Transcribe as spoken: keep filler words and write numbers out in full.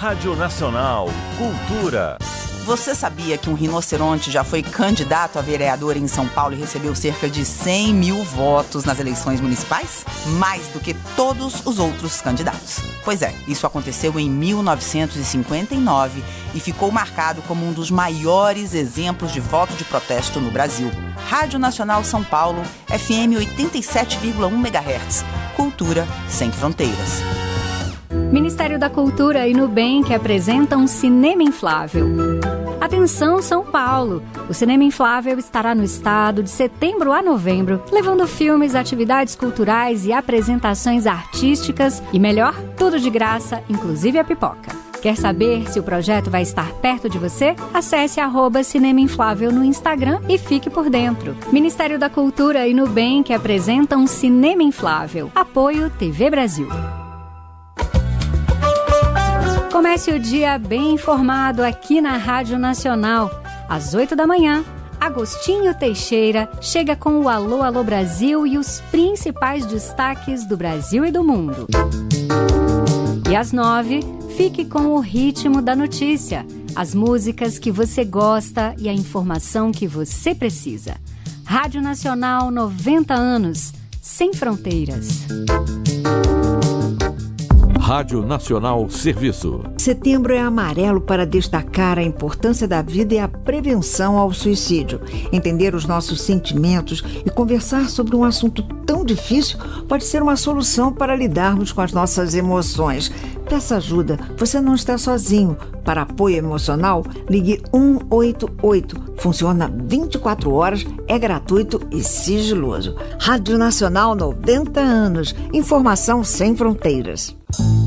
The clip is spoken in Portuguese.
Rádio Nacional, Cultura. Você sabia que um rinoceronte já foi candidato a vereador em São Paulo e recebeu cerca de cem mil votos nas eleições municipais? Mais do que todos os outros candidatos. Pois é, isso aconteceu em mil novecentos e cinquenta e nove e ficou marcado como um dos maiores exemplos de voto de protesto no Brasil. Rádio Nacional São Paulo, F M oitenta e sete vírgula um megahertz. Cultura sem fronteiras. Ministério da Cultura e Nubank apresentam Cinema Inflável. Atenção, São Paulo! O Cinema Inflável estará no estado de setembro a novembro, levando filmes, atividades culturais e apresentações artísticas e, melhor, tudo de graça, inclusive a pipoca. Quer saber se o projeto vai estar perto de você? Acesse arroba Cinema Inflável no Instagram e fique por dentro. Ministério da Cultura e Nubank apresentam Cinema Inflável. Apoio T V Brasil. Comece o dia bem informado aqui na Rádio Nacional. Às oito da manhã, Agostinho Teixeira chega com o Alô, Alô Brasil e os principais destaques do Brasil e do mundo. E às nove, fique com o ritmo da notícia, as músicas que você gosta e a informação que você precisa. Rádio Nacional, noventa anos, sem fronteiras. Rádio Nacional Serviço. Setembro é amarelo para destacar a importância da vida e a prevenção ao suicídio. Entender os nossos sentimentos e conversar sobre um assunto tão difícil pode ser uma solução para lidarmos com as nossas emoções. Peça ajuda, você não está sozinho. Para apoio emocional, ligue um oito oito. Funciona vinte e quatro horas, é gratuito e sigiloso. Rádio Nacional, noventa anos. Informação sem fronteiras.